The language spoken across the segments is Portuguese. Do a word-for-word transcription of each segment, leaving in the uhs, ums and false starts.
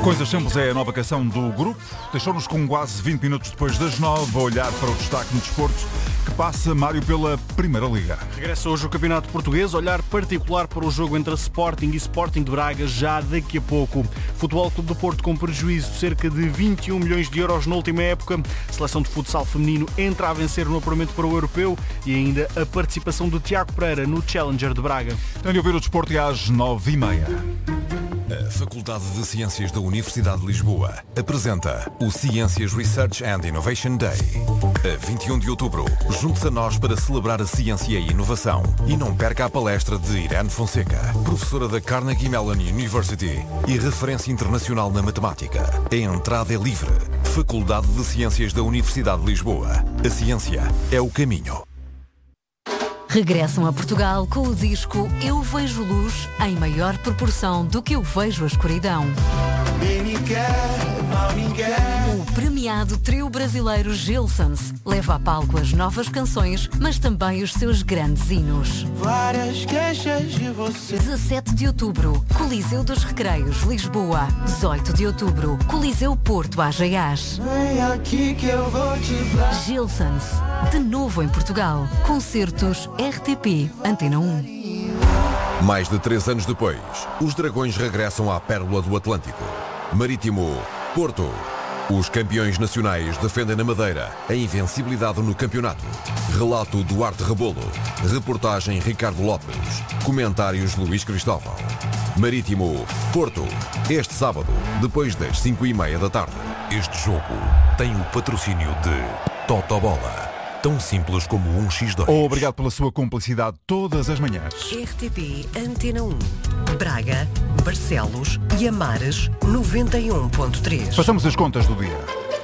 Coisas Simples é a nova canção do grupo. Deixou-nos com quase vinte minutos depois das nove a olhar para o destaque no desporto que passa, Mário, pela Primeira Liga. Regressa hoje o Campeonato Português, olhar particular para o jogo entre a Sporting e Sporting de Braga já daqui a pouco. Futebol Clube do Porto com prejuízo de cerca de vinte e um milhões de euros na última época. Seleção de futsal feminino entra a vencer no apuramento para o Europeu e ainda a participação de Tiago Pereira no Challenger de Braga. Tem de ouvir o desporto e às nove e meia. A Faculdade de Ciências da Universidade de Lisboa apresenta o Ciências Research and Innovation Day. A vinte e um de outubro, junte-se a nós para celebrar a ciência e a inovação. E não perca a palestra de Irene Fonseca, professora da Carnegie Mellon University e referência internacional na matemática. A entrada é livre. Faculdade de Ciências da Universidade de Lisboa. A ciência é o caminho. Regressam a Portugal com o disco Eu Vejo Luz em maior proporção do que eu vejo a escuridão. O premiado trio brasileiro Gilsons leva a palco as novas canções, mas também os seus grandes hinos. Várias queixas de você. dezassete de outubro, Coliseu dos Recreios, Lisboa. dezoito de outubro, Coliseu Porto, Ageiás. Vem aqui que eu vou te dar. Gilsons, de novo em Portugal. Concertos R T P, Antena um. Mais de três anos depois, os Dragões regressam à Pérola do Atlântico. Marítimo, Porto. Os campeões nacionais defendem na Madeira a invencibilidade no campeonato. Relato Duarte Rebolo. Reportagem Ricardo Lopes. Comentários Luís Cristóvão. Marítimo, Porto. Este sábado, depois das cinco e meia da tarde. Este jogo tem o patrocínio de Totobola. Tão simples como um xis dois. Obrigado pela sua cumplicidade todas as manhãs. R T P Antena um. Braga, Barcelos e Amares noventa e um ponto três. Passamos as contas do dia.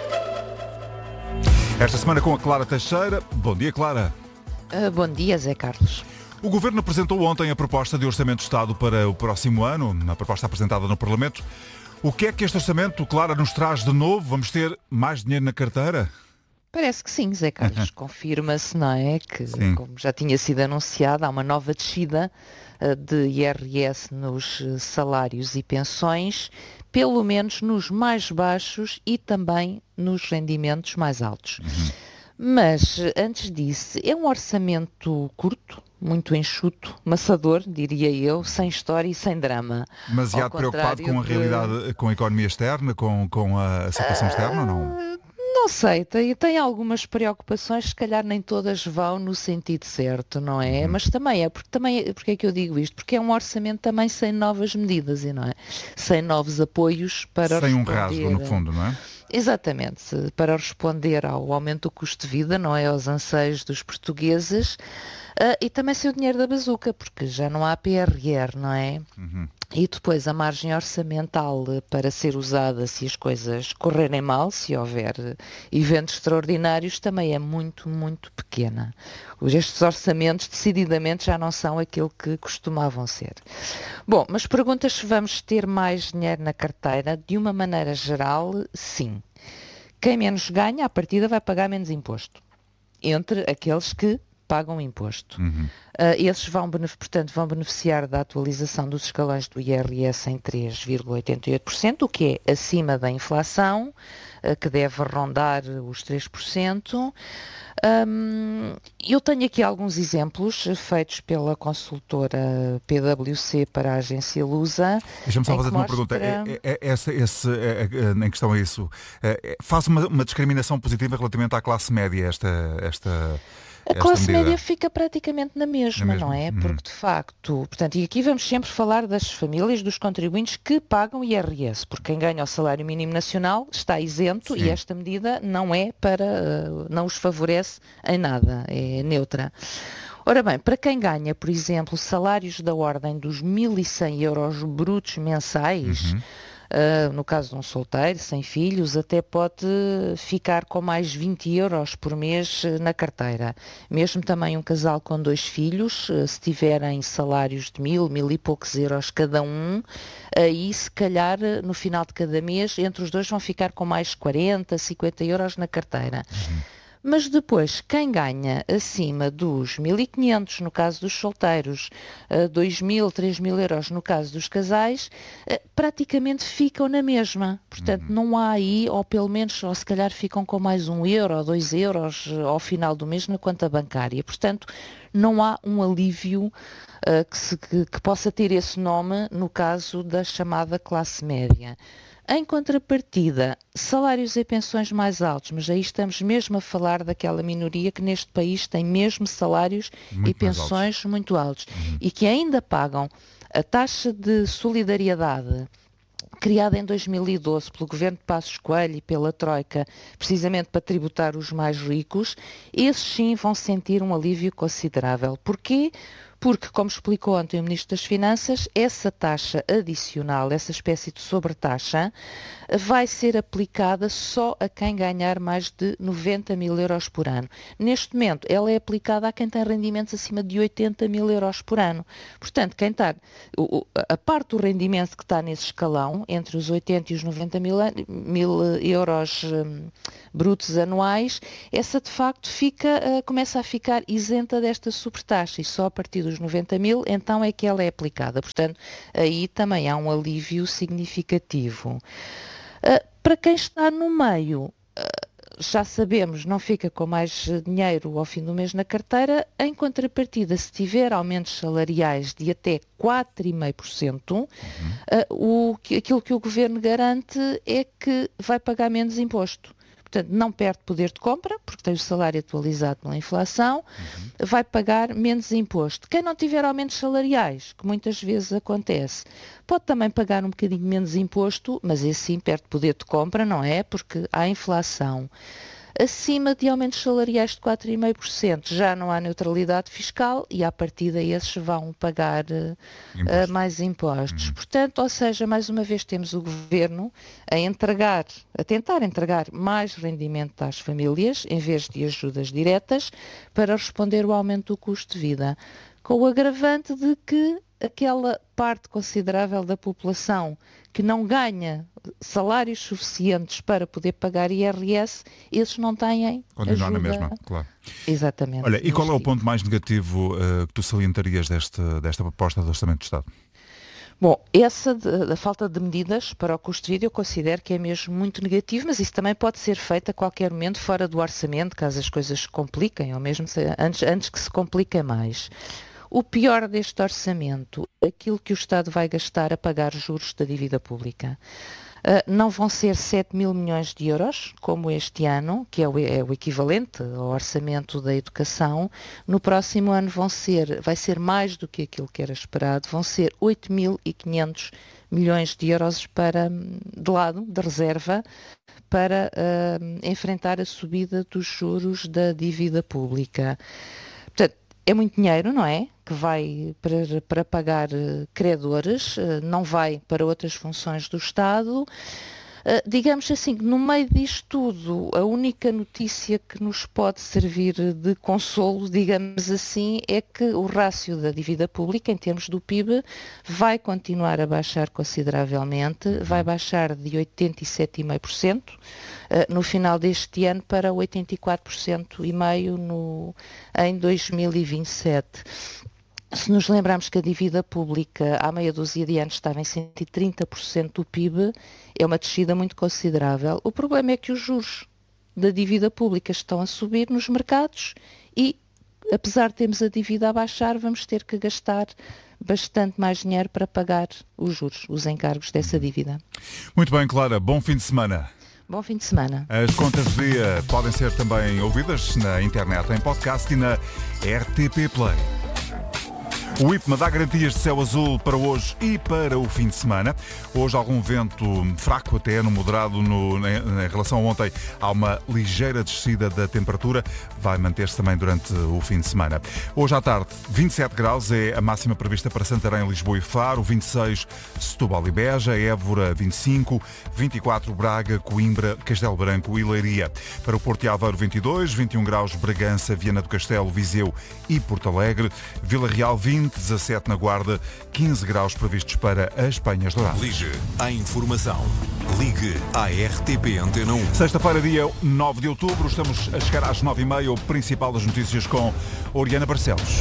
Esta semana com a Clara Teixeira. Bom dia, Clara. Uh, bom dia, Zé Carlos. O Governo apresentou ontem a proposta de Orçamento de Estado para o próximo ano, na proposta apresentada no Parlamento. O que é que este Orçamento, Clara, nos traz de novo? Vamos ter mais dinheiro na carteira? Parece que sim, Zé Carlos. Confirma-se, não é? Que, sim, como já tinha sido anunciado, há uma nova descida uh, de I R S nos salários e pensões, pelo menos nos mais baixos e também nos rendimentos mais altos. Uhum. Mas, antes disso, é um orçamento curto, muito enxuto, maçador, diria eu, sem história e sem drama. Demasiado preocupado com a de... realidade, com a economia externa, com, com a situação uh... externa ou não? Não sei, tem, tem algumas preocupações, se calhar nem todas vão no sentido certo, não é? Uhum. Mas também é, porque, também, porque é que eu digo isto? Porque é um orçamento também sem novas medidas, e não é? Sem novos apoios para sem responder... um rasgo, no fundo, não é? Exatamente, para responder ao aumento do custo de vida, não é? Aos anseios dos portugueses, uh, e também sem o dinheiro da bazuca, porque já não há P R R, não é? Uhum. E depois a margem orçamental para ser usada se as coisas correrem mal, se houver eventos extraordinários, também é muito, muito pequena. Estes orçamentos decididamente já não são aquilo que costumavam ser. Bom, mas perguntas se vamos ter mais dinheiro na carteira, de uma maneira geral, sim. Quem menos ganha, à partida vai pagar menos imposto, entre aqueles que pagam imposto. Uhum. Uh, esses vão, portanto, vão beneficiar da atualização dos escalões do I R S em três vírgula oitenta e oito por cento, o que é acima da inflação, uh, que deve rondar os três por cento. Um, eu tenho aqui alguns exemplos feitos pela consultora P W C para a agência Lusa. Deixa-me só fazer uma pergunta. É, é, é, esse, esse, é, é, em questão é isso. É, faz uma, uma discriminação positiva relativamente à classe média esta... esta... A classe média fica praticamente na mesma, na mesma, não é? Hum. Porque, de facto, portanto, e aqui vamos sempre falar das famílias, dos contribuintes que pagam I R S, porque quem ganha o salário mínimo nacional está isento. Sim. E esta medida não é para, não os favorece em nada, é neutra. Ora bem, para quem ganha, por exemplo, salários da ordem dos mil e cem euros brutos mensais, uhum. Uh, no caso de um solteiro, sem filhos, até pode ficar com mais vinte euros por mês na carteira. Mesmo também um casal com dois filhos, uh, se tiverem salários de mil, mil e poucos euros cada um, aí se calhar no final de cada mês, entre os dois vão ficar com mais quarenta, cinquenta euros na carteira. Uhum. Mas depois, quem ganha acima dos mil e quinhentos, no caso dos solteiros, dois mil, três mil euros no caso dos casais, praticamente ficam na mesma. Portanto, uhum. não há aí, ou pelo menos, ou se calhar ficam com mais um euro ou dois euros ao final do mês na conta bancária. Portanto, não há um alívio uh, que, se, que, que possa ter esse nome no caso da chamada classe média. Em contrapartida, salários e pensões mais altos, mas aí estamos mesmo a falar daquela minoria que neste país tem mesmo salários muito e pensões altos. muito altos uhum. e que ainda pagam a taxa de solidariedade criada em dois mil e doze pelo governo de Passos Coelho e pela Troika, precisamente para tributar os mais ricos, esses sim vão sentir um alívio considerável. Porquê? Porque, como explicou ontem o Ministro das Finanças, essa taxa adicional, essa espécie de sobretaxa, vai ser aplicada só a quem ganhar mais de noventa mil euros por ano. Neste momento, ela é aplicada a quem tem rendimentos acima de oitenta mil euros por ano. Portanto, quem está, a parte do rendimento que está nesse escalão, entre os oitenta e os noventa mil euros um, brutos anuais, essa de facto fica, uh, começa a ficar isenta desta sobretaxa e só a partir dos noventa mil, então é que ela é aplicada. Portanto, aí também há um alívio significativo. Uh, para quem está no meio, uh, já sabemos, não fica com mais dinheiro ao fim do mês na carteira. Em contrapartida, se tiver aumentos salariais de até quatro vírgula cinco por cento, uhum. uh, o, aquilo que o Governo garante é que vai pagar menos imposto. Portanto, não perde poder de compra, porque tem o salário atualizado pela inflação, uhum. vai pagar menos imposto. Quem não tiver aumentos salariais, que muitas vezes acontece, pode também pagar um bocadinho menos imposto, mas esse sim perde poder de compra, não é? Porque há inflação. Acima de aumentos salariais de quatro vírgula cinco por cento já não há neutralidade fiscal e à partida esses vão pagar uh, Imposto. uh, mais impostos. Uhum. Portanto, ou seja, mais uma vez temos o Governo a entregar, a tentar entregar mais rendimento às famílias em vez de ajudas diretas para responder ao aumento do custo de vida, com o agravante de que aquela parte considerável da população que não ganha salários suficientes para poder pagar I R S, esses não têm Continuar ajuda. na mesma, claro. Exatamente. Olha, e qual é o ponto mais negativo uh, que tu salientarias desta, desta proposta do Orçamento de Estado? Bom, essa de, da falta de medidas para o custo de vida eu considero que é mesmo muito negativo, mas isso também pode ser feito a qualquer momento fora do orçamento, caso as coisas se compliquem, ou mesmo se, antes, antes que se compliquem mais. O pior deste orçamento, aquilo que o Estado vai gastar a pagar juros da dívida pública. Uh, não vão ser sete mil milhões de euros, como este ano, que é o, é o equivalente ao orçamento da educação. No próximo ano vão ser, vai ser mais do que aquilo que era esperado, vão ser oito mil e quinhentos milhões de euros para, de lado, de reserva, para uh, enfrentar a subida dos juros da dívida pública. Portanto, é muito dinheiro, não é? Que vai para, para pagar uh, credores, uh, não vai para outras funções do Estado. Uh, digamos assim, que no meio disto tudo, a única notícia que nos pode servir de consolo, digamos assim, é que o rácio da dívida pública, em termos do P I B, vai continuar a baixar consideravelmente, vai baixar de oitenta e sete vírgula cinco por cento uh, no final deste ano para oitenta e quatro vírgula cinco por cento no, em dois mil e vinte e sete. Se nos lembrarmos que a dívida pública há meia dúzia de anos estava em cento e trinta por cento do P I B, é uma descida muito considerável. O problema é que os juros da dívida pública estão a subir nos mercados e, apesar de termos a dívida a baixar, vamos ter que gastar bastante mais dinheiro para pagar os juros, os encargos dessa dívida. Muito bem, Clara. Bom fim de semana. Bom fim de semana. As contas do dia podem ser também ouvidas na internet, em podcast e na R T P Play. O I P M A dá garantias de céu azul para hoje e para o fim de semana. Hoje algum vento fraco, até no moderado, no, em, em relação a ontem. Há uma ligeira descida da temperatura. Vai manter-se também durante o fim de semana. Hoje à tarde, vinte e sete graus é a máxima prevista para Santarém, Lisboa e Faro. vinte e seis, Setúbal e Beja. Évora, vinte e cinco. vinte e quatro, Braga, Coimbra, Castelo Branco e Leiria. Para o Porto e Aveiro, vinte e dois. vinte e um graus, Bragança, Viana do Castelo, Viseu e Porto Alegre. Vila Real, vinte. vinte, dezassete na Guarda, quinze graus previstos para as Penhas Douradas. Ligue à informação. Ligue à R T P Antena um. Sexta-feira, dia nove de outubro, estamos a chegar às nove e meia, o principal das notícias com Oriana Barcelos.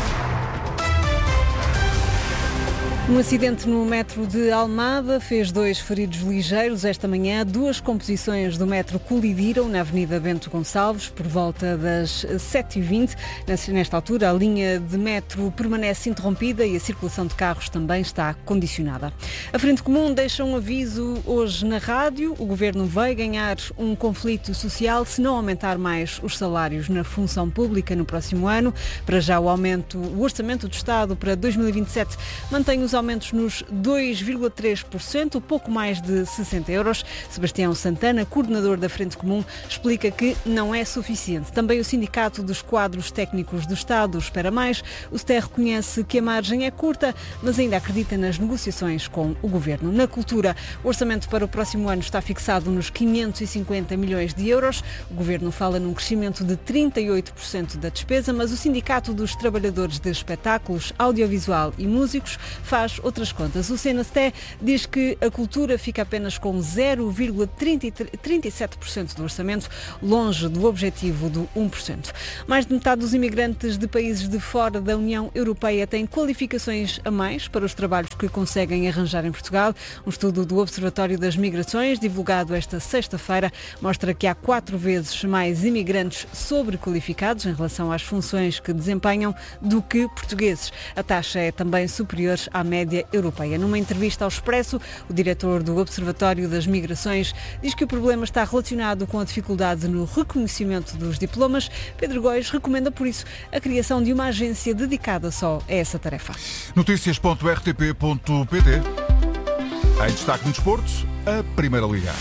Um acidente no metro de Almada fez dois feridos ligeiros. Esta manhã, duas composições do metro colidiram na Avenida Bento Gonçalves por volta das sete e vinte. Nesta altura, a linha de metro permanece interrompida e a circulação de carros também está condicionada. A Frente Comum deixa um aviso hoje na rádio. O Governo vai ganhar um conflito social se não aumentar mais os salários na função pública no próximo ano. Para já, o aumento, o orçamento do Estado para dois mil e vinte e sete mantém os aumentos nos dois vírgula três por cento, pouco mais de sessenta euros. Sebastião Santana, coordenador da Frente Comum, explica que não é suficiente. Também o Sindicato dos Quadros Técnicos do Estado espera mais. O S T E reconhece que a margem é curta, mas ainda acredita nas negociações com o Governo. Na cultura, o orçamento para o próximo ano está fixado nos quinhentos e cinquenta milhões de euros. O Governo fala num crescimento de trinta e oito por cento da despesa, mas o Sindicato dos Trabalhadores de Espetáculos, Audiovisual e Músicos faz outras contas. O C N S T diz que a cultura fica apenas com zero vírgula trinta e sete por cento do orçamento, longe do objetivo do um por cento. Mais de metade dos imigrantes de países de fora da União Europeia têm qualificações a mais para os trabalhos que conseguem arranjar em Portugal. Um estudo do Observatório das Migrações, divulgado esta sexta-feira, mostra que há quatro vezes mais imigrantes sobrequalificados em relação às funções que desempenham do que portugueses. A taxa é também superior à média europeia. Numa entrevista ao Expresso, o diretor do Observatório das Migrações diz que o problema está relacionado com a dificuldade no reconhecimento dos diplomas. Pedro Góis recomenda, por isso, a criação de uma agência dedicada só a essa tarefa. Notícias ponto r t p ponto p t. Em destaque no desporto, a Primeira Liga.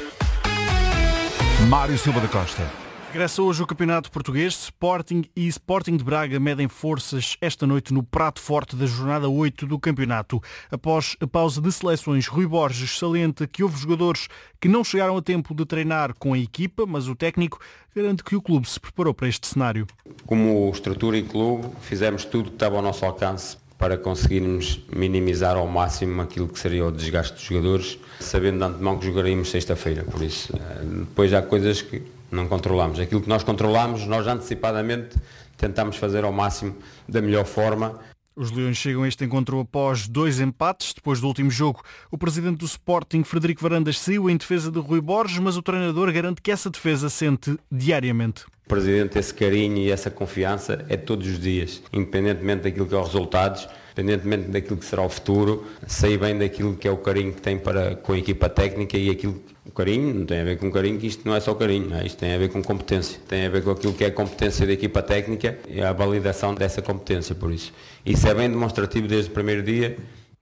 Mário Silva da Costa. Regressa hoje o Campeonato Português. Sporting e Sporting de Braga medem forças esta noite no prato forte da jornada oito do campeonato. Após a pausa de seleções, Rui Borges salienta que houve jogadores que não chegaram a tempo de treinar com a equipa, mas o técnico garante que o clube se preparou para este cenário. Como estrutura e clube, fizemos tudo que estava ao nosso alcance para conseguirmos minimizar ao máximo aquilo que seria o desgaste dos jogadores, sabendo de antemão que jogaríamos sexta-feira. Por isso, depois há coisas que não controlamos. Aquilo que nós controlamos, nós antecipadamente tentamos fazer ao máximo da melhor forma. Os Leões chegam a este encontro após dois empates. Depois do último jogo, o presidente do Sporting, Frederico Varandas, saiu em defesa de Rui Borges, mas o treinador garante que essa defesa sente diariamente. O presidente, esse carinho e essa confiança é todos os dias, independentemente daquilo que é os resultados, independentemente daquilo que será o futuro, sei bem daquilo que é o carinho que tem para, com a equipa técnica e aquilo, o carinho não tem a ver com carinho, que isto não é só carinho, não é? Isto tem a ver com competência, tem a ver com aquilo que é a competência da equipa técnica e a validação dessa competência, por isso. Isso é bem demonstrativo desde o primeiro dia.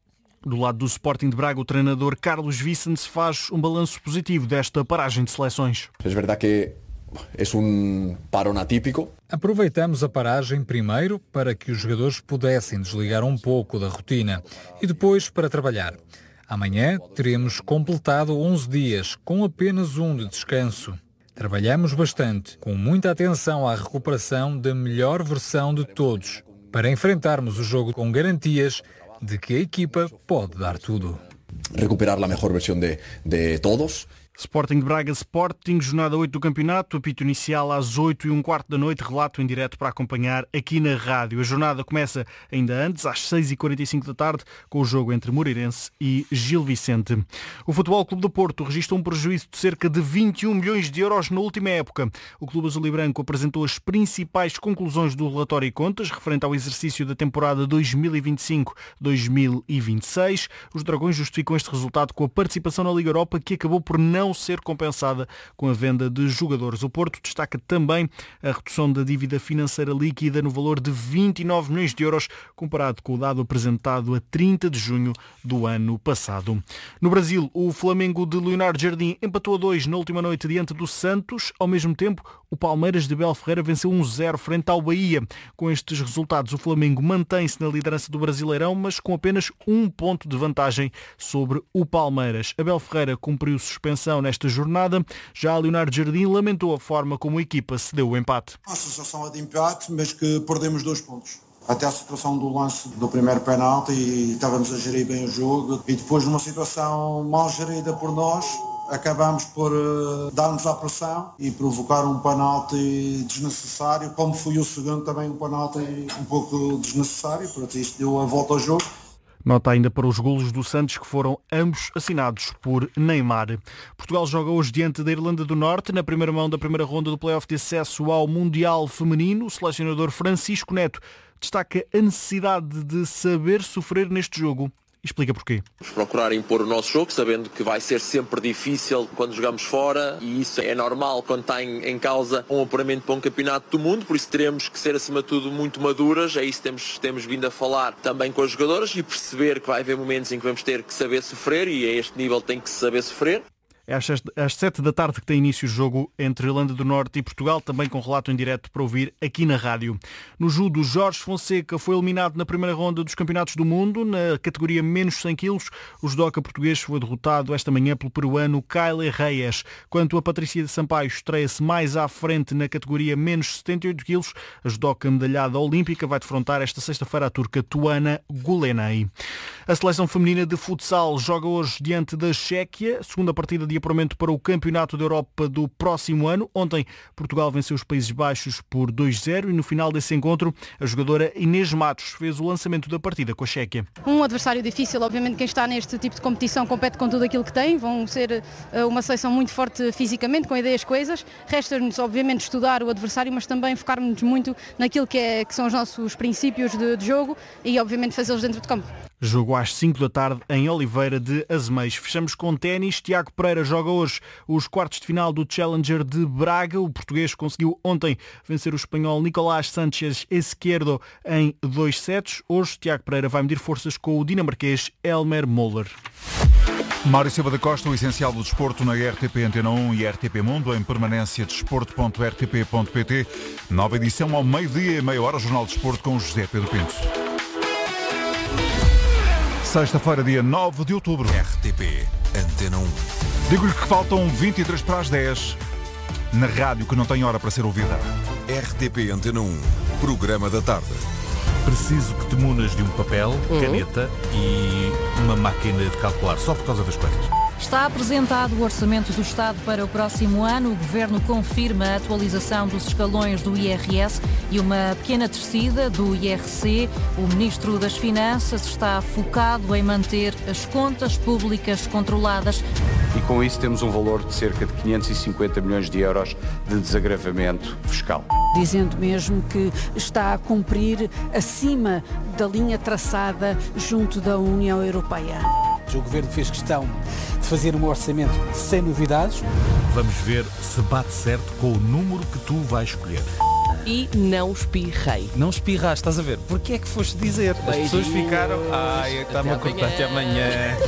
Do lado do Sporting de Braga, o treinador Carlos Vicente faz um balanço positivo desta paragem de seleções. É verdade que é um parón atípico. Aproveitamos a paragem primeiro para que os jogadores pudessem desligar um pouco da rotina e depois para trabalhar. Amanhã teremos completado onze dias com apenas um de descanso. Trabalhamos bastante, com muita atenção à recuperação da melhor versão de todos, para enfrentarmos o jogo com garantias de que a equipa pode dar tudo. Recuperar a melhor versão de, de todos. Sporting de Braga, Sporting, jornada oito do campeonato, apito inicial às oito e um quarto da noite, relato em direto para acompanhar aqui na rádio. A jornada começa ainda antes, às seis e quarenta e cinco da tarde, com o jogo entre Moreirense e Gil Vicente. O Futebol Clube do Porto registra um prejuízo de cerca de vinte e um milhões de euros na última época. O Clube Azul e Branco apresentou as principais conclusões do relatório e contas, referente ao exercício da temporada dois mil e vinte e cinco dois mil e vinte e seis. Os Dragões justificam este resultado com a participação na Liga Europa, que acabou por não não ser compensada com a venda de jogadores. O Porto destaca também a redução da dívida financeira líquida no valor de vinte e nove milhões de euros, comparado com o dado apresentado a trinta de junho do ano passado. No Brasil, o Flamengo de Leonardo Jardim empatou a dois na última noite diante do Santos. Ao mesmo tempo, o Palmeiras de Abel Ferreira venceu um zero frente ao Bahia. Com estes resultados, o Flamengo mantém-se na liderança do Brasileirão, mas com apenas um ponto de vantagem sobre o Palmeiras. Abel Ferreira cumpriu suspensão nesta jornada. Já Leonardo Jardim lamentou a forma como a equipa cedeu o empate. A sensação é de empate, mas que perdemos dois pontos. até a situação do lance do primeiro penalti e estávamos a gerir bem o jogo e depois numa situação mal gerida por nós acabamos por uh, dar-nos à pressão e provocar um penalti desnecessário, como foi o segundo também um penalti um pouco desnecessário, portanto isto deu a volta ao jogo. Nota ainda para os golos do Santos, que foram ambos assinados por Neymar. Portugal joga hoje diante da Irlanda do Norte, na primeira mão da primeira ronda do play-off de acesso ao Mundial Feminino. O selecionador Francisco Neto destaca a necessidade de saber sofrer neste jogo. Explica porquê. Vamos procurar impor o nosso jogo, sabendo que vai ser sempre difícil quando jogamos fora, e isso é normal quando está em, em causa um apuramento para um campeonato do mundo, por isso teremos que ser acima de tudo muito maduras, é isso que temos, temos vindo a falar também com as jogadoras e perceber que vai haver momentos em que vamos ter que saber sofrer e a este nível tem que se saber sofrer. É às sete da tarde que tem início o jogo entre Irlanda do Norte e Portugal, também com relato em direto para ouvir aqui na rádio. No judo, Jorge Fonseca foi eliminado na primeira ronda dos Campeonatos do Mundo, na categoria menos cem quilos. O judoca português foi derrotado esta manhã pelo peruano Kyle Reyes. Quanto a Patrícia Sampaio, estreia-se mais à frente na categoria menos setenta e oito quilos. A judoca medalhada olímpica vai defrontar esta sexta-feira a turca Tuana Gulenay. A seleção feminina de futsal joga hoje diante da Chequia, segunda partida de apuramento para o Campeonato da Europa do próximo ano. Ontem, Portugal venceu os Países Baixos por dois a zero e no final desse encontro, a jogadora Inês Matos fez o lançamento da partida com a Chequia. Um adversário difícil, obviamente quem está neste tipo de competição compete com tudo aquilo que tem, vão ser uma seleção muito forte fisicamente, com ideias coesas. Resta-nos, obviamente, estudar o adversário, mas também focarmos muito naquilo que, é, que são os nossos princípios de, de jogo e, obviamente, fazê-los dentro de campo. Jogo às cinco da tarde em Oliveira de Azeméis. Fechamos com ténis. Tiago Pereira joga hoje os quartos de final do Challenger de Braga. O português conseguiu ontem vencer o espanhol Nicolás Sánchez Esquerdo em dois sets. Hoje Tiago Pereira vai medir forças com o dinamarquês Elmer Moller. Mário Silva da Costa, o essencial do desporto na R T P Antena um e R T P Mundo, em permanência desporto ponto r t p ponto p t. Nova edição ao meio-dia e meia hora, Jornal de Desporto com José Pedro Pinto. Sexta-feira, dia nove de outubro. R T P Antena um. Digo-lhe que faltam vinte e três para as dez. Na rádio que não tem hora para ser ouvida. R T P Antena um. Programa da tarde. Preciso que te munas de um papel, uhum. caneta e uma máquina de calcular, só por causa das coisas. Está apresentado o Orçamento do Estado para o próximo ano. O Governo confirma a atualização dos escalões do I R S e uma pequena descida do I R C. O Ministro das Finanças está focado em manter as contas públicas controladas. E com isso temos um valor de cerca de quinhentos e cinquenta milhões de euros de desagravamento fiscal. Dizendo mesmo que está a cumprir acima da linha traçada junto da União Europeia. O Governo fez questão de fazer um orçamento sem novidades. Vamos ver se bate certo com o número que tu vais escolher. E não espirrei. Não espirraste, estás a ver? Porquê é que foste dizer? As Beijinho. pessoas ficaram... Ai, está-me a cortar até amanhã.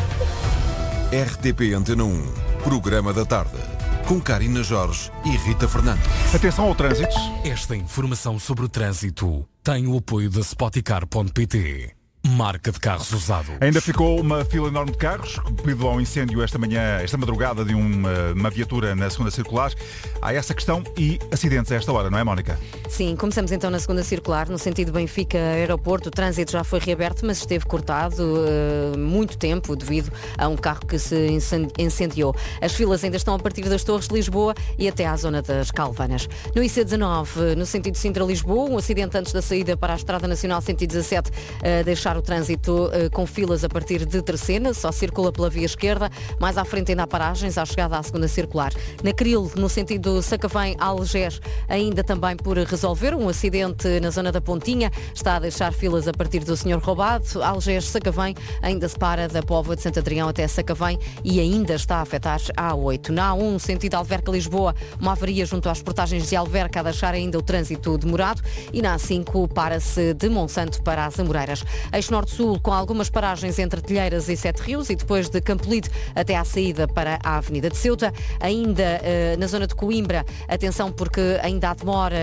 R T P Antena um. Programa da tarde. Com Karina Jorge e Rita Fernandes. Atenção ao trânsito. Esta informação sobre o trânsito tem o apoio da Spoticar ponto p t. Marca de carros usados. Ainda ficou uma fila enorme de carros devido ao incêndio esta manhã, esta madrugada de uma, uma viatura na segunda circular. Há essa questão e acidentes a esta hora, não é, Mónica? Sim, começamos então na segunda circular, no sentido Benfica-Aeroporto. O trânsito já foi reaberto, mas esteve cortado uh, muito tempo devido a um carro que se incendiou. As filas ainda estão a partir das Torres de Lisboa e até à zona das Calvanas. No I C dezanove, no sentido Sintra-Lisboa, um acidente antes da saída para a Estrada Nacional cento e dezassete, uh, deixar o trânsito uh, com filas a partir de Terceira, só circula pela via esquerda. Mais à frente ainda há paragens à chegada à segunda circular. Na Cril, no sentido Sacavém-Algés, ainda também por resolver um acidente na zona da Pontinha. Está a deixar filas a partir do Senhor Roubado. Algés-Sacavém ainda se para da Póvoa de Santo Adrião até Sacavém e ainda está a afetar a A oito. Na A um, no sentido Alverca-Lisboa, uma avaria junto às portagens de Alverca a deixar ainda o trânsito demorado. E na A cinco, para-se de Monsanto para as Amoreiras. Eixo Norte-Sul, com algumas paragens entre Telheiras e Sete Rios e depois de Campolide até à saída para a Avenida de Ceuta. Ainda uh, na zona de Coimbra, atenção porque ainda há demora no I C dois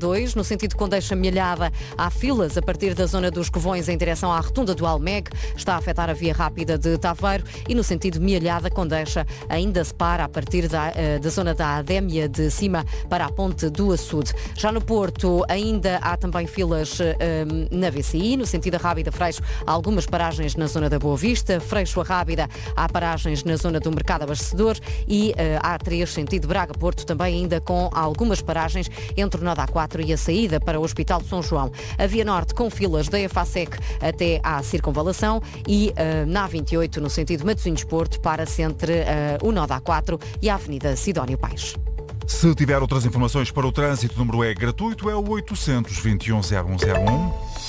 dois, no sentido Condeixa Milhada, há filas a partir da zona dos Covões em direção à rotunda do Almeg, está a afetar a via rápida de Taveiro, e no sentido Milhada, Condeixa ainda se para a partir da, da zona da Adémia de Cima para a ponte do Açude. Já no Porto ainda há também filas um, na V C I, no sentido Rábida Freixo, há algumas paragens na zona da Boa Vista, Freixo a Rábida, há paragens na zona do Mercado Abastecedor e uh, A três, sentido Braga-Porto, também ainda com algumas paragens entre o nó da A quatro e a saída para o Hospital de São João. A Via Norte com filas da EFASEC até à Circunvalação e uh, na A vinte e oito, no sentido Matosinhos-Porto, para-se entre uh, o nó da A quatro e a Avenida Sidónio Paes. Se tiver outras informações para o trânsito, o número é gratuito, é o oitocentos, vinte e um, zero um zero um.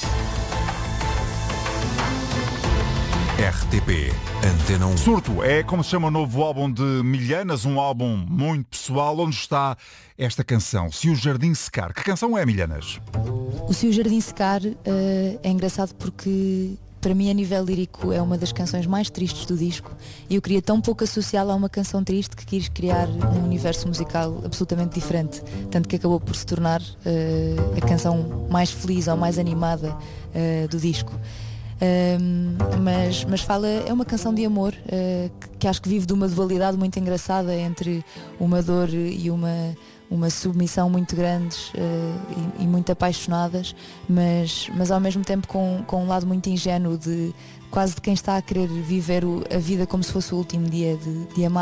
R T P Antena um. Surto é como se chama o novo álbum de Milhanas, um álbum muito pessoal. Onde está esta canção? Se o Jardim Secar. Que canção é, Milhanas? O Se o Jardim Secar uh, é engraçado porque, para mim, a nível lírico, é uma das canções mais tristes do disco e eu queria tão pouco associá-la a uma canção triste que quis criar um universo musical absolutamente diferente, tanto que acabou por se tornar uh, a canção mais feliz ou mais animada uh, do disco. Um, mas, mas fala, é uma canção de amor uh, que, que acho que vive de uma dualidade muito engraçada entre uma dor e uma, uma submissão muito grandes uh, e, e muito apaixonadas, mas, mas ao mesmo tempo com, com um lado muito ingênuo de quase de quem está a querer viver o, a vida como se fosse o último dia de, de amar.